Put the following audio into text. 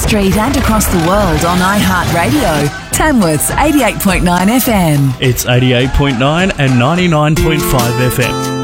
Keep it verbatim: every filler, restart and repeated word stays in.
Street and across the world on iHeartRadio. Tamworth's eighty-eight point nine F M. It's eighty-eight point nine and ninety-nine point five F M.